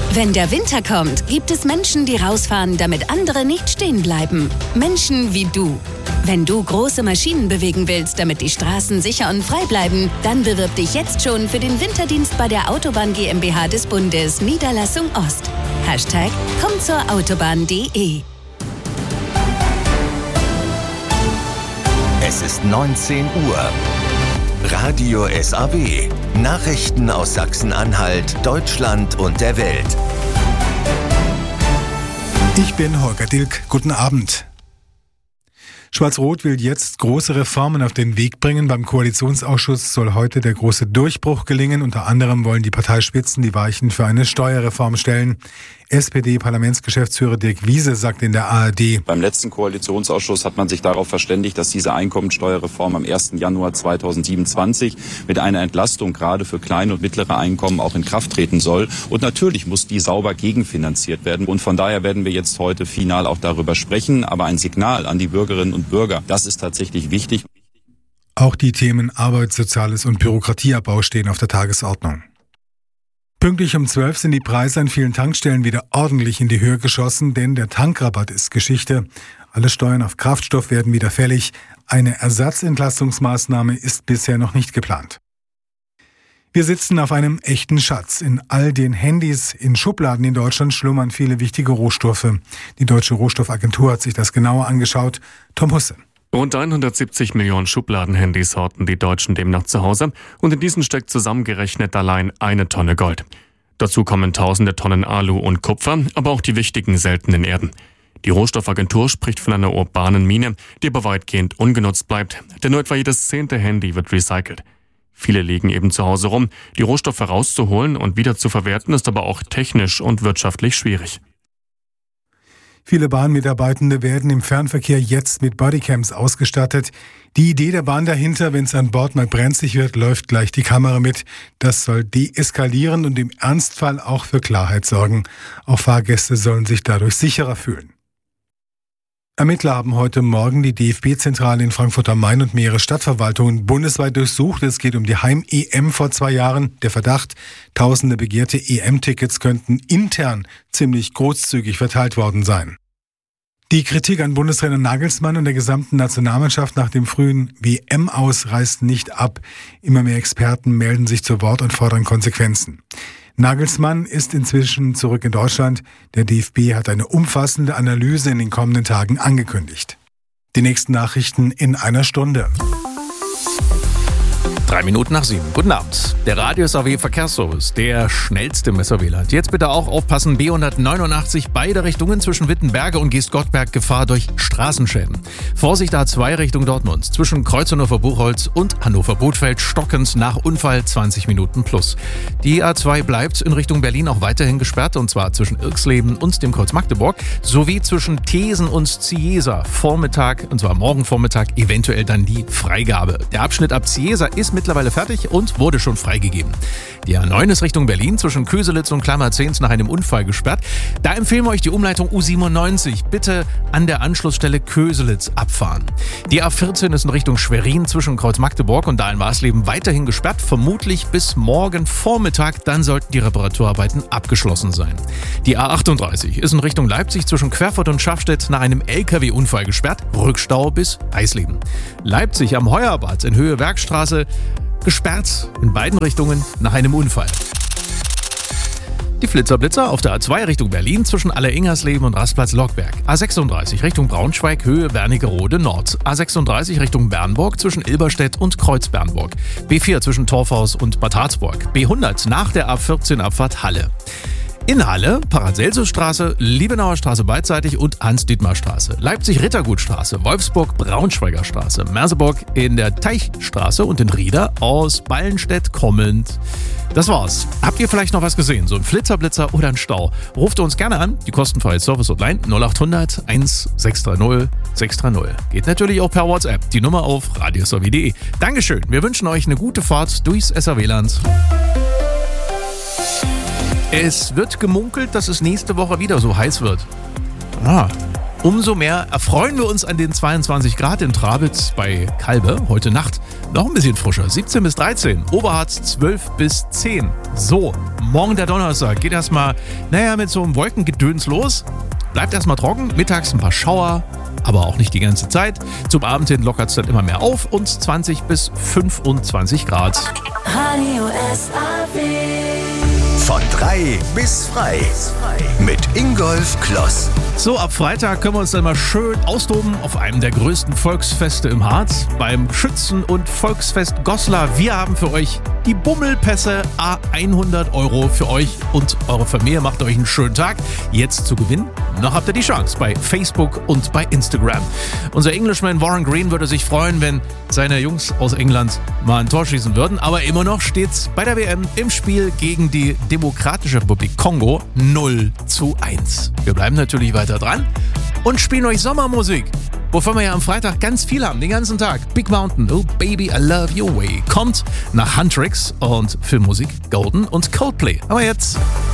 Wenn der Winter kommt, gibt es Menschen, die rausfahren, damit andere nicht stehen bleiben. Menschen wie du. Wenn du große Maschinen bewegen willst, damit die Straßen sicher und frei bleiben, dann bewirb dich jetzt schon für den Winterdienst bei der Autobahn GmbH des Bundes, Niederlassung Ost. #kommzurautobahn.de. Es ist 19 Uhr. Radio SAW. Nachrichten aus Sachsen-Anhalt, Deutschland und der Welt. Ich bin Holger Dilk. Guten Abend. Schwarz-Rot will jetzt große Reformen auf den Weg bringen. Beim Koalitionsausschuss soll heute der große Durchbruch gelingen. Unter anderem wollen die Parteispitzen die Weichen für eine Steuerreform stellen. SPD-Parlamentsgeschäftsführer Dirk Wiese sagt in der ARD: Beim letzten Koalitionsausschuss hat man sich darauf verständigt, dass diese Einkommensteuerreform am 1. Januar 2027 mit einer Entlastung gerade für kleine und mittlere Einkommen auch in Kraft treten soll. Und natürlich muss die sauber gegenfinanziert werden. Und von daher werden wir jetzt heute final auch darüber sprechen. Aber ein Signal an die Bürgerinnen und Bürger, das ist tatsächlich wichtig. Auch die Themen Arbeit, Soziales und Bürokratieabbau stehen auf der Tagesordnung. Pünktlich um 12 sind die Preise an vielen Tankstellen wieder ordentlich in die Höhe geschossen, denn der Tankrabatt ist Geschichte. Alle Steuern auf Kraftstoff werden wieder fällig. Eine Ersatzentlastungsmaßnahme ist bisher noch nicht geplant. Wir sitzen auf einem echten Schatz. In all den Handys in Schubladen in Deutschland schlummern viele wichtige Rohstoffe. Die Deutsche Rohstoffagentur hat sich das genauer angeschaut. Tom Husse. Rund 170 Millionen Schubladenhandys horten die Deutschen demnach zu Hause und in diesen steckt zusammengerechnet allein 1 Tonne Gold. Dazu kommen tausende Tonnen Alu und Kupfer, aber auch die wichtigen seltenen Erden. Die Rohstoffagentur spricht von einer urbanen Mine, die aber weitgehend ungenutzt bleibt, denn nur etwa jedes 10. Handy wird recycelt. Viele liegen eben zu Hause rum. Die Rohstoffe rauszuholen und wieder zu verwerten ist aber auch technisch und wirtschaftlich schwierig. Viele Bahnmitarbeitende werden im Fernverkehr jetzt mit Bodycams ausgestattet. Die Idee der Bahn dahinter: wenn es an Bord mal brenzlig wird, läuft gleich die Kamera mit. Das soll deeskalieren und im Ernstfall auch für Klarheit sorgen. Auch Fahrgäste sollen sich dadurch sicherer fühlen. Ermittler haben heute Morgen die DFB-Zentrale in Frankfurt am Main und mehrere Stadtverwaltungen bundesweit durchsucht. Es geht um die Heim-EM vor 2 Jahren. Der Verdacht: tausende begehrte EM-Tickets könnten intern ziemlich großzügig verteilt worden sein. Die Kritik an Bundestrainer Nagelsmann und der gesamten Nationalmannschaft nach dem frühen WM-Aus reißt nicht ab. Immer mehr Experten melden sich zu Wort und fordern Konsequenzen. Nagelsmann ist inzwischen zurück in Deutschland. Der DFB hat eine umfassende Analyse in den kommenden Tagen angekündigt. Die nächsten Nachrichten in einer Stunde. 7:03. Guten Abend. Der Radio SAW Verkehrsservice, der schnellste im SAW-Land. Jetzt bitte auch aufpassen, B189, beide Richtungen zwischen Wittenberge und Geestgottberg, Gefahr durch Straßenschäden. Vorsicht A2 Richtung Dortmund, zwischen Kreuz Hannover-Buchholz und Hannover-Bothfeld stockend nach Unfall 20 Minuten plus. Die A2 bleibt in Richtung Berlin auch weiterhin gesperrt, und zwar zwischen Irxleben und dem Kreuz Magdeburg, sowie zwischen Thesen und Ziesa Vormittag, und zwar morgen Vormittag, eventuell dann die Freigabe. Der Abschnitt ab Ziesa ist mittlerweile fertig und wurde schon freigegeben. Die A9 ist Richtung Berlin zwischen Köselitz und Klammerzehns nach einem Unfall gesperrt. Da empfehlen wir euch die Umleitung U97. Bitte an der Anschlussstelle Köselitz abfahren. Die A14 ist in Richtung Schwerin zwischen Kreuz Magdeburg und Dahlen-Warsleben weiterhin gesperrt, vermutlich bis morgen Vormittag. Dann sollten die Reparaturarbeiten abgeschlossen sein. Die A38 ist in Richtung Leipzig zwischen Querfurt und Schafstedt nach einem LKW-Unfall gesperrt. Rückstau bis Eisleben. Leipzig am Heuerbad in Höhe Werkstraße gesperrt in beiden Richtungen nach einem Unfall. Die Flitzer-Blitzer auf der A2 Richtung Berlin zwischen Alleringersleben und Rastplatz Lockberg. A36 Richtung Braunschweig, Höhe Wernigerode Nord. A36 Richtung Bernburg zwischen Ilberstedt und Kreuz-Bernburg. B4 zwischen Torfhaus und Bad Harzburg. B100 nach der A14 Abfahrt Halle. In Halle, Paracelsusstraße, Liebenauer Straße beidseitig und Hans-Dietmar-Straße. Leipzig-Rittergutstraße, Wolfsburg-Braunschweiger-Straße, Merseburg in der Teichstraße und in Rieder aus Ballenstedt kommend. Das war's. Habt ihr vielleicht noch was gesehen? So ein Flitzerblitzer oder ein Stau? Ruft uns gerne an. Die kostenfreie Service-Hotline 0800 1630 630. Geht natürlich auch per WhatsApp. Die Nummer auf radiosaw.de. Dankeschön. Wir wünschen euch eine gute Fahrt durchs SAW-Land. Es wird gemunkelt, dass es nächste Woche wieder so heiß wird. Umso mehr erfreuen wir uns an den 22 Grad in Trabitz bei Kalbe heute Nacht. noch ein bisschen frischer, 17 bis 13. Oberharz 12 bis 10. So, morgen der Donnerstag geht erstmal, mit so einem Wolkengedöns los. Bleibt erstmal trocken, mittags ein paar Schauer, aber auch nicht die ganze Zeit. Zum Abend hin lockert es dann immer mehr auf und 20 bis 25 Grad. Radio SAW. Von 3 bis frei. Mit Ingolf Kloss. So, ab Freitag können wir uns dann mal schön austoben auf einem der größten Volksfeste im Harz, beim Schützen- und Volksfest Goslar. Wir haben für euch die Bummelpässe, 100 € für euch und eure Familie. Macht euch einen schönen Tag. Jetzt zu gewinnen, noch habt ihr die Chance bei Facebook und bei Instagram. Unser Englishman Warren Green würde sich freuen, wenn seine Jungs aus England mal ein Tor schießen würden. Aber immer noch steht's bei der WM im Spiel gegen die Demokratische Republik Kongo 0:1. Wir bleiben natürlich weiter dran und spielen euch Sommermusik, wovon wir ja am Freitag ganz viel haben, den ganzen Tag. Big Mountain, Oh Baby, I Love Your Way kommt nach Huntrix und Filmmusik Golden und Coldplay. Aber jetzt